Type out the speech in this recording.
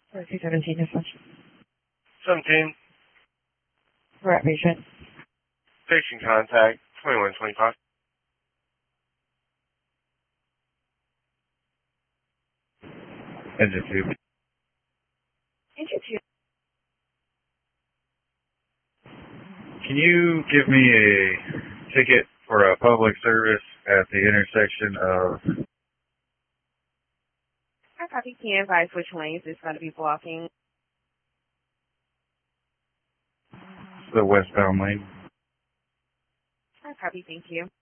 217 dispatch. 17. We're at patient. Patient contact, 2125. Engine 2. Engine 2. Can you give me a ticket for a public service at the intersection of I copy. Can you advise which lanes it's going to be blocking? the westbound lane? I copy. Thank you.